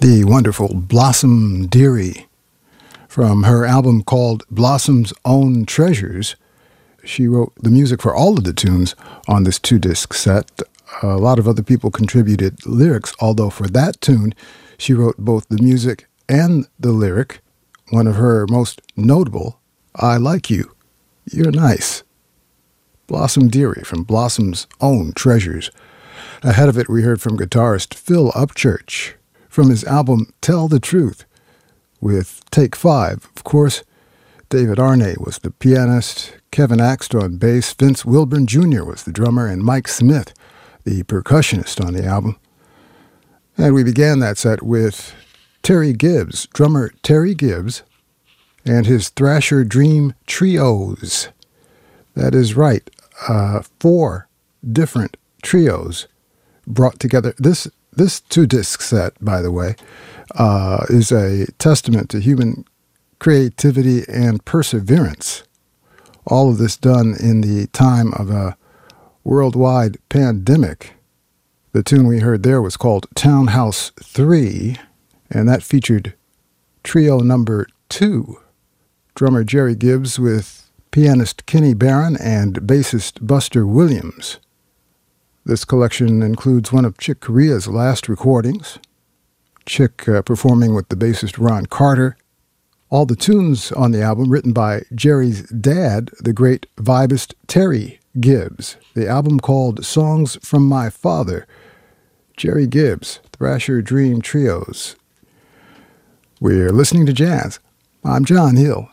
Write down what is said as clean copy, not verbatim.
The wonderful Blossom Dearie from her album called Blossom's Own Treasures. She wrote the music for all of the tunes on this two-disc set. A lot of other people contributed lyrics, although for that tune, she wrote both the music and the lyric. One of her most notable, I Like You, You're Nice. Blossom Dearie from Blossom's Own Treasures. Ahead of it, we heard from guitarist Phil Upchurch from his album Tell the Truth with Take 5. Of course, David Arnay was the pianist, Kevin Axt on bass, Vince Wilburn Jr. was the drummer, and Mike Smith, the percussionist on the album. And we began that set with Terry Gibbs, drummer Terry Gibbs, and his Thrasher Dream Trios. That is right, 4 different trios brought together. This two-disc set, by the way, is a testament to human creativity and perseverance. All of this done in the time of a worldwide pandemic. The tune we heard there was called Townhouse 3, and that featured trio number 2, drummer Jerry Gibbs with pianist Kenny Barron and bassist Buster Williams. This collection includes one of Chick Corea's last recordings, Chick performing with the bassist Ron Carter. All the tunes on the album written by Jerry's dad, the great vibist Terry Gibbs. The album called Songs from My Father. Jerry Gibbs, Thrasher Dream Trios. We're listening to jazz. I'm John Hill.